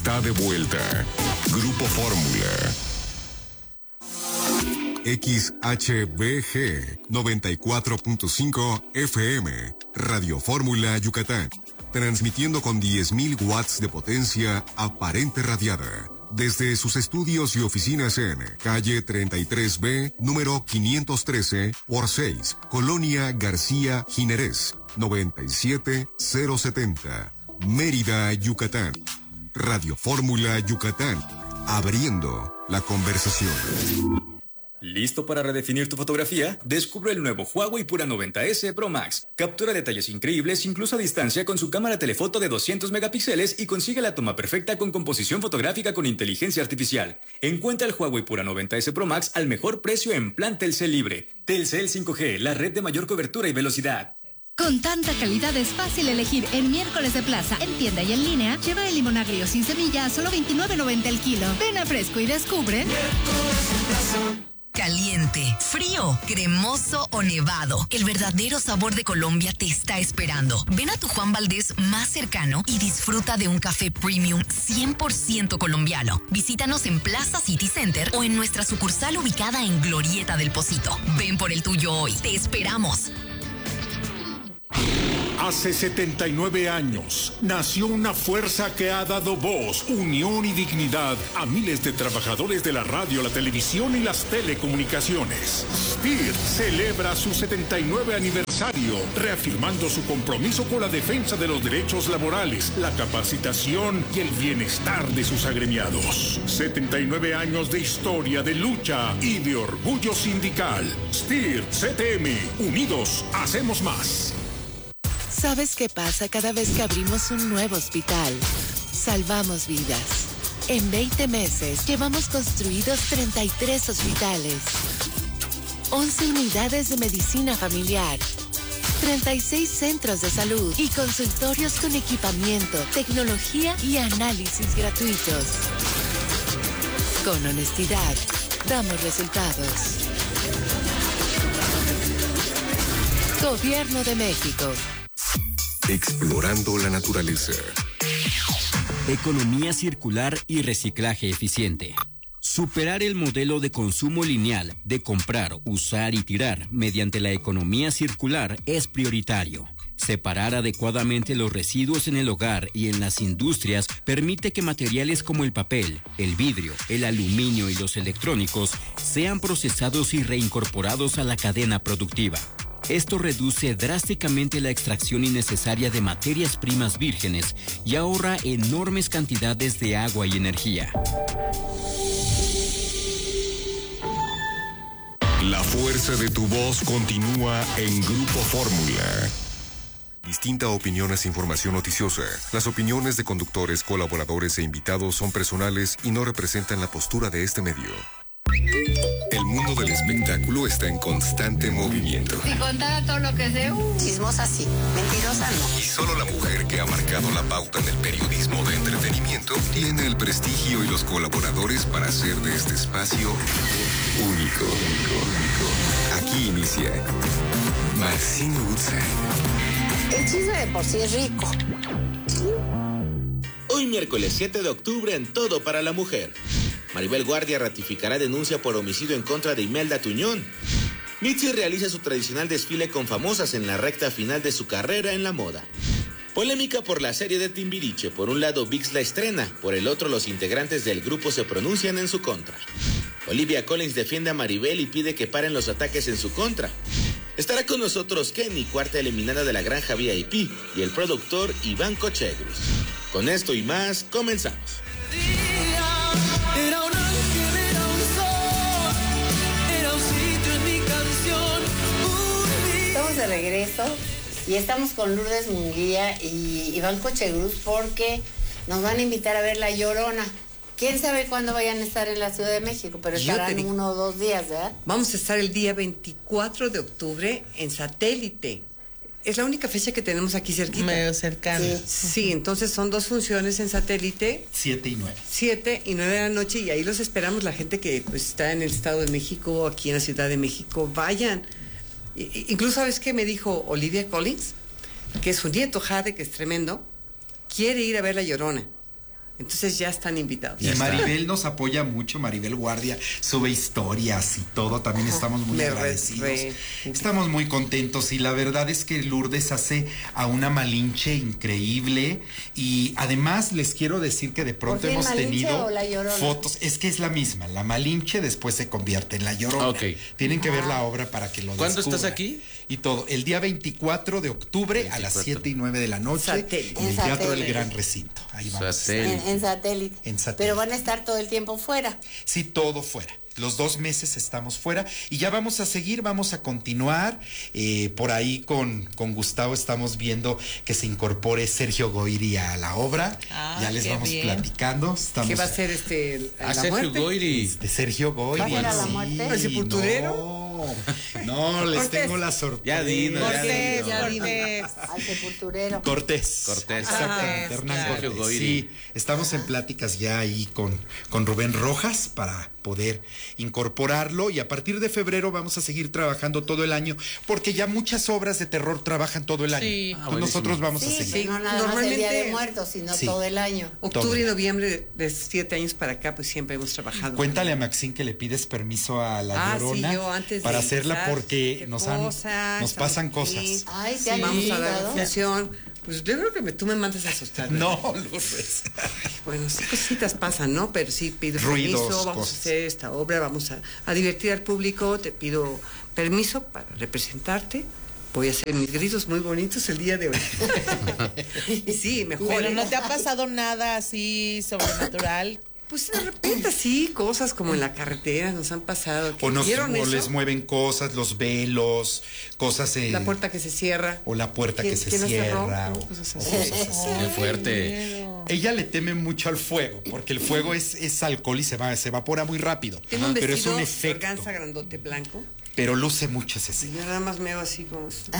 está de vuelta. Grupo Fórmula. XHBG 94.5 FM, Radio Fórmula Yucatán, transmitiendo con 10.000 watts de potencia aparente radiada, desde sus estudios y oficinas en calle 33B, número 513 por 6, Colonia García Ginerés, 97070, Mérida, Yucatán. Radio Fórmula Yucatán, abriendo la conversación. ¿Listo para redefinir tu fotografía? Descubre el nuevo Huawei Pura 90S Pro Max. Captura detalles increíbles incluso a distancia con su cámara telefoto de 200 megapíxeles y consigue la toma perfecta con composición fotográfica con inteligencia artificial. Encuentra el Huawei Pura 90S Pro Max al mejor precio en plan Telcel Libre. Telcel 5G, la red de mayor cobertura y velocidad. Con tanta calidad es fácil elegir en Miércoles de Plaza, en tienda y en línea. Lleva el limón agrio sin semilla a solo $29.90 el kilo. Ven a Fresco y descubre. Caliente, frío, cremoso o nevado. El verdadero sabor de Colombia te está esperando. Ven a tu Juan Valdez más cercano y disfruta de un café premium 100% colombiano. Visítanos en Plaza City Center o en nuestra sucursal ubicada en Glorieta del Pocito. Ven por el tuyo hoy. Te esperamos. Hace 79 años nació una fuerza que ha dado voz, unión y dignidad a miles de trabajadores de la radio, la televisión y las telecomunicaciones. SPIR celebra su 79 aniversario, reafirmando su compromiso con la defensa de los derechos laborales, la capacitación y el bienestar de sus agremiados. 79 años de historia, de lucha y de orgullo sindical. SPIR CTM, unidos hacemos más. ¿Sabes qué pasa cada vez que abrimos un nuevo hospital? Salvamos vidas. En 20 meses llevamos construidos 33 hospitales, 11 unidades de medicina familiar, 36 centros de salud y consultorios con equipamiento, tecnología y análisis gratuitos. Con honestidad, damos resultados. Gobierno de México. Explorando la naturaleza. Economía circular y reciclaje eficiente. Superar el modelo de consumo lineal de comprar, usar y tirar mediante la economía circular es prioritario. Separar adecuadamente los residuos en el hogar y en las industrias permite que materiales como el papel, el vidrio, el aluminio y los electrónicos sean procesados y reincorporados a la cadena productiva. Esto reduce drásticamente la extracción innecesaria de materias primas vírgenes y ahorra enormes cantidades de agua y energía. La fuerza de tu voz continúa en Grupo Fórmula. Distinta opinión es información noticiosa. Las opiniones de conductores, colaboradores e invitados son personales y no representan la postura de este medio. El mundo del espectáculo está en constante movimiento. Si contara todo lo que sé, chismosa sí, mentirosa no. Y solo la mujer que ha marcado la pauta en el periodismo de entretenimiento tiene el prestigio y los colaboradores para hacer de este espacio único. Aquí inicia Maxine Woodside. El chisme de por sí es rico. Hoy miércoles 7 de octubre en Todo para la Mujer. Maribel Guardia ratificará denuncia por homicidio en contra de Imelda Tuñón. Mitzi realiza su tradicional desfile con famosas en la recta final de su carrera en la moda. Polémica por la serie de Timbiriche. Por un lado, ViX la estrena. Por el otro, los integrantes del grupo se pronuncian en su contra. Olivia Collins defiende a Maribel y pide que paren los ataques en su contra. Estará con nosotros Kenny, cuarta eliminada de la Granja VIP, y el productor Iván Cochegrus. Con esto y más, comenzamos. Era un ángel, era un sol, era un sitio en mi canción. Estamos de regreso y estamos con Lourdes Munguía y Iván Cochegrus porque nos van a invitar a ver La Llorona. ¿Quién sabe cuándo vayan a estar en la Ciudad de México? Pero estarán 1 o 2 días, ¿verdad? Vamos a estar el día 24 de octubre en Satélite. Es la única fecha que tenemos aquí cerquita. Medio cercano. Sí, entonces son 2 funciones en Satélite. 7 y 9. 7 y 9 de la noche, y ahí los esperamos. La gente que pues está en el Estado de México, aquí en la Ciudad de México, vayan. Incluso, ¿sabes qué me dijo Olivia Collins? Que su nieto Jade, que es tremendo, quiere ir a ver La Llorona. Entonces ya están invitados. Y Maribel nos apoya mucho, Maribel Guardia sube historias y todo, también estamos muy agradecidos. Estamos muy contentos y la verdad es que Lourdes hace a una Malinche increíble y además les quiero decir que de pronto hemos tenido fotos, es que es la misma, la Malinche después se convierte en la Llorona. Tienen que ver la obra para que lo descubran. ¿Cuándo estás aquí? Y todo, el día 24 de octubre a las 7:09 de la noche en el Teatro del Gran Recinto. Ahí vamos. En satélite. Pero van a estar todo el tiempo fuera. Sí, todo fuera. Los 2 meses estamos fuera y ya vamos a seguir, vamos a continuar. Por ahí con Gustavo estamos viendo que se incorpore Sergio Goyri a la obra. Ya les vamos platicando. ¿Qué va a ser Sergio Goyri? De Sergio Goyri. ¿Va a ser a la muerte? ¿El sepulturero? No, les tengo la sorpresa. Cortés. Al sepulturero. Cortés. Exactamente. Hernán Cortés. Sí, estamos en pláticas ya ahí con Rubén Rojas para poder incorporarlo y a partir de febrero vamos a seguir trabajando todo el año porque ya muchas obras de terror trabajan todo el año. Sí. Nosotros vamos a seguir. No nada más el Día de Muertos, sino todo el año. Octubre y noviembre de 7 años para acá, pues siempre hemos trabajado. Cuéntale a Maxine que le pides permiso a la Llorona para hacerla porque nos pasan cosas. Ay, vamos a dar la función. Pues yo creo que tú me mandas a asustar. No, Lourdes. Bueno, sí, cositas pasan, ¿no? Pero sí pido permiso, vamos a hacer esta obra, vamos a divertir al público, te pido permiso para representarte. Voy a hacer mis gritos muy bonitos el día de hoy. Sí, mejor. Pero ¿no te ha pasado nada así sobrenatural? Pues de repente sí, cosas como en la carretera nos han pasado. O les mueven cosas, los velos, cosas la puerta que se cierra. O la puerta que se cierra. O cosas así. Qué fuerte. Ella le teme mucho al fuego, porque el fuego es alcohol y se evapora muy rápido. Tengo un pero vestido es un efecto. Organza grandote blanco. Pero luce mucho ese sí. Yo nada más me hago así como esto.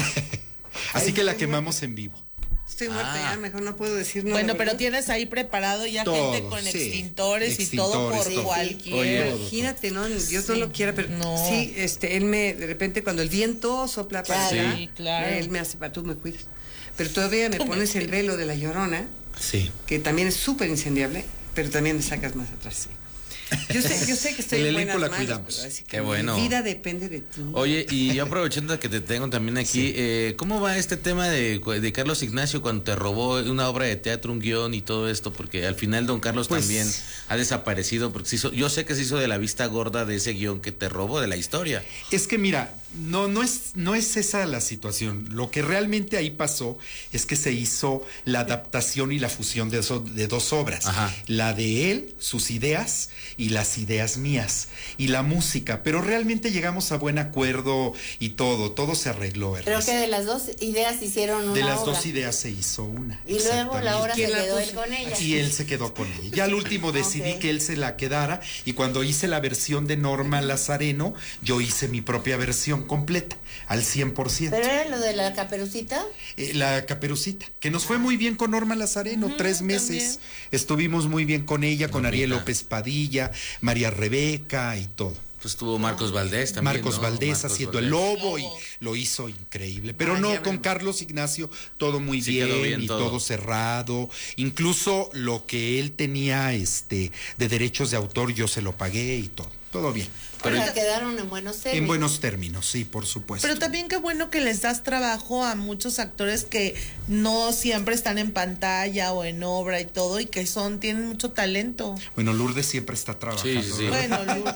Así que la quemamos en vivo. Estoy muerta ya, mejor no puedo decir nada. Bueno, pero tienes ahí preparado ya todo, gente con extintores y todo por cualquier. Oye, imagínate, ¿no? Dios no lo quiera, pero sí, él de repente cuando el viento sopla para allá, él me hace, tú me cuidas. Pero todavía me pones el velo de la Llorona, que también es súper incendiable, pero también me sacas más atrás, Yo sé que estoy en buenas manos, cuidamos. Así que qué bueno. Mi vida depende de ti. Oye, y yo aprovechando que te tengo también aquí, ¿cómo va este tema de Carlos Ignacio cuando te robó una obra de teatro, un guión y todo esto? Porque al final don Carlos también ha desaparecido, porque yo sé que se hizo de la vista gorda de ese guión que te robó, de la historia. Es que mira, no es esa la situación. Lo que realmente ahí pasó es que se hizo la adaptación y la fusión de 2 obras. La de él, sus ideas, y las ideas mías, y la música, pero realmente llegamos a buen acuerdo y todo se arregló. Creo que de las 2 ideas hicieron una obra. De las 2 ideas se hizo una. Y luego la obra se quedó él con ella. Y él se quedó con ella. Ya al último decidí que él se la quedara, y cuando hice la versión de Norma Lazareno, yo hice mi propia versión completa, al 100%. ¿Pero era lo de la Caperucita? La Caperucita, que nos fue muy bien con Norma Lazareno, 3 meses. También. Estuvimos muy bien con ella, con Ariel López Padilla, María Rebeca y todo. Pues tuvo Marcos Valdés también. Marcos Valdés haciendo el lobo y lo hizo increíble. Pero con Carlos Ignacio todo muy bien y todo cerrado. Incluso lo que él tenía de derechos de autor yo se lo pagué y todo bien. Pero quedaron en buenos términos. En buenos términos, sí, por supuesto. Pero también qué bueno que les das trabajo a muchos actores que no siempre están en pantalla o en obra y todo, y que tienen mucho talento. Bueno, Lourdes siempre está trabajando. Sí. Bueno,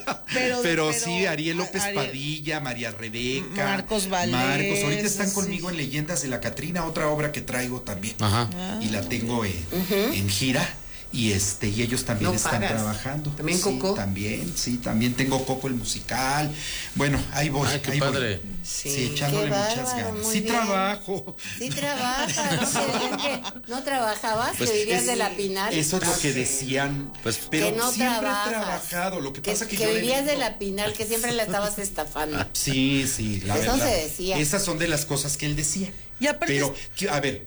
pero sí, Ariel López Padilla, María Rebeca, Marcos Valdés. Ahorita están conmigo en Leyendas de la Catrina, otra obra que traigo también. Y la tengo en gira. Y ellos también están trabajando. ¿También Coco? También tengo Coco el musical. Bueno, ahí voy. Ay, qué padre. Voy. Sí, echándole muchas ganas. Sí trabajo. Sí trabajas. ¿No trabajabas? Pues que vivías de la Pinal. Eso es lo que decían. Pues, pero que no siempre trabajas. He trabajado. Lo que pasa que vivías de la Pinal, que siempre la estabas estafando. Sí, la verdad. Eso se decía. Esas son de las cosas que él decía. Y aparte pero, a ver,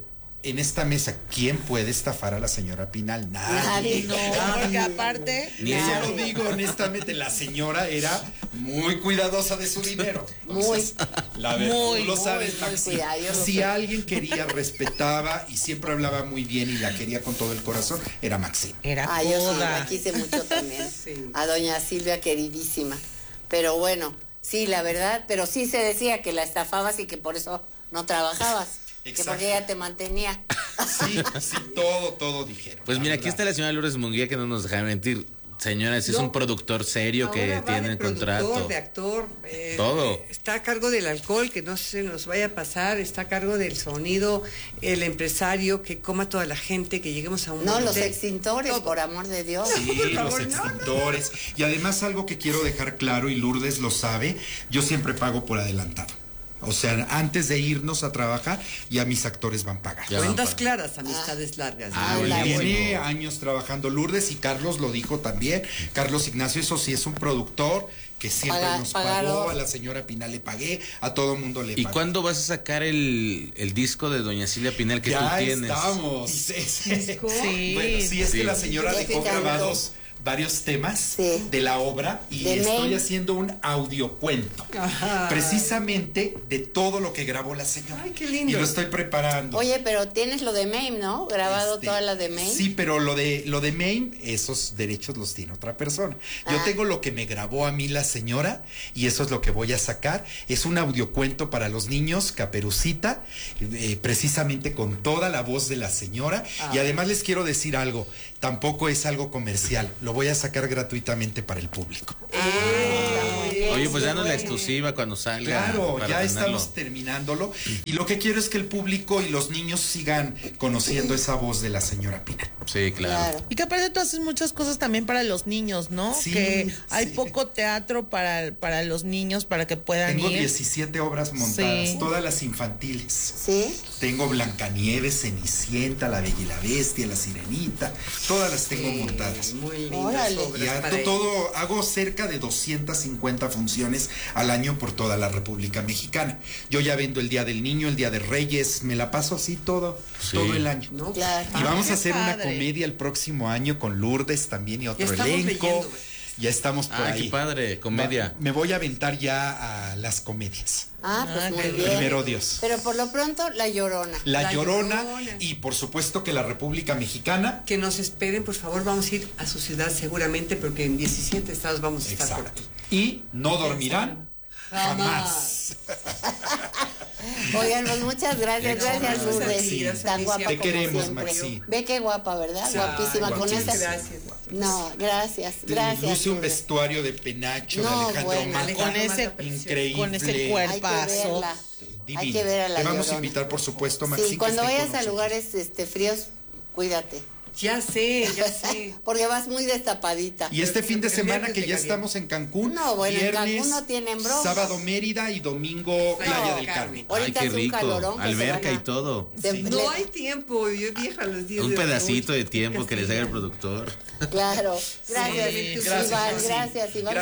en esta mesa, ¿quién puede estafar a la señora Pinal? Nadie. No, porque aparte... Eso lo digo honestamente, la señora era muy cuidadosa de su dinero. Entonces, la verdad, tú lo sabes, Maxi. Si alguien quería, respetaba y siempre hablaba muy bien y la quería con todo el corazón, era Maxi. Era yo sí, la quise mucho también. A doña Silvia, queridísima. Pero bueno, sí, la verdad, pero sí se decía que la estafabas y que por eso no trabajabas. Exacto. Que porque ella te mantenía. Sí, todo dijeron. Pues mira, aquí está la señora Lourdes Munguía, que no nos deja mentir. Señora, es un productor serio que tiene el contrato. De actor, todo. Está a cargo del alcohol, que no se nos vaya a pasar, está a cargo del sonido, el empresario, que coma toda la gente, que lleguemos a un... No, los extintores, por amor de Dios. Sí, los extintores. Y además algo que quiero dejar claro, y Lourdes lo sabe, yo siempre pago por adelantado. O sea, antes de irnos a trabajar, ya mis actores van pagando. Cuentas claras, amistades largas. Tiene años trabajando Lourdes y Carlos lo dijo también. Carlos Ignacio, eso sí, es un productor que siempre nos pagó. A la señora Pinal le pagué, a todo mundo le pagué. ¿Y cuándo vas a sacar el disco de doña Silvia Pinal que ya tú tienes? Ya estamos. Sí. Bueno, sí, es que la señora dejó grabados varios temas de la obra y estoy haciendo un audiocuento precisamente de todo lo que grabó la señora. Ay, qué lindo. Y lo estoy preparando. Oye, pero tienes lo de Mame, ¿no? Grabado toda la de Mame. Sí, pero lo de Mame, esos derechos los tiene otra persona. Yo tengo lo que me grabó a mí la señora y eso es lo que voy a sacar. Es un audiocuento para los niños, Caperucita, precisamente con toda la voz de la señora. Y además les quiero decir algo, tampoco es algo comercial, lo voy a sacar gratuitamente para el público. Oye, pues danos la exclusiva cuando salga. Claro, ya estamos terminándolo y lo que quiero es que el público y los niños sigan conociendo esa voz de la señora Pinal. Sí, claro. Y que aparte tú haces muchas cosas también para los niños, ¿no? Sí, que hay poco teatro para los niños, para que puedan Tengo ir. 17 obras montadas, todas las infantiles. Sí. Tengo Blancanieves, Cenicienta, La Bella y la Bestia, La Sirenita, todas las tengo montadas. Muy lindas obras. Y todo, hago cerca de 250 funciones al año por toda la República Mexicana. Yo ya vendo el Día del Niño, el Día de Reyes, me la paso así todo el año. ¿No? Claro. Y vamos a hacer una comedia el próximo año con Lourdes también y otro elenco. Ya estamos por ahí. Qué padre, comedia. Me voy a aventar ya a las comedias. Pues muy bien. Primero Dios. Pero por lo pronto, La Llorona. La Llorona y por supuesto que la República Mexicana. Que nos esperen, por favor, vamos a ir a su ciudad seguramente porque en 17 estados vamos a estar por aquí. Y no dormirán jamás. Oigan, pues muchas gracias, gracias Lourdes. Tan guapa te como queremos, siempre. Maxi. Ve qué guapa, ¿verdad? Guapísima con esa. Gracias. No, gracias. Luce un vestuario de penacho de Alejandro Magno. Con ese increíble. Con ese cuerpazo. Hay que ver a la Te vamos a Llorona. invitar, por supuesto, Maxi. Sí, cuando vayas a lugares fríos, cuídate. Ya sé. Porque vas muy destapadita. Y este fin de semana que ya estamos en Cancún. No, bueno, viernes, en Cancún no tienen broma. Sábado Mérida y domingo Playa del Carmen. Ahorita qué es un rico. calorón. Alberca y todo. No hay tiempo, yo vieja los días. Un pedacito de tiempo que les haga el productor. Claro. Gracias, Iván. Gracias, Iván.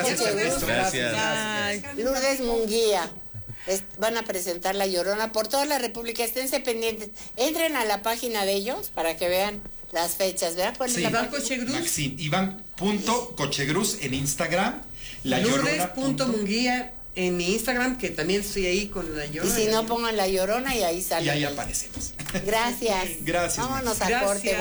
Gracias. Lourdes Munguía. Van a presentar La Llorona por toda la República. Esténse pendientes. Entren a la página de ellos para que vean las fechas, ¿verdad? ¿Cuál es la Iván Cochegruz. Maxim, Iván.Cochegruz en Instagram. Lourdes.Munguía en mi Instagram, que también estoy ahí con La Llorona. Y si no, pongan La Llorona y ahí sale. Y ahí aparecemos. Gracias. Gracias. Vámonos a corte.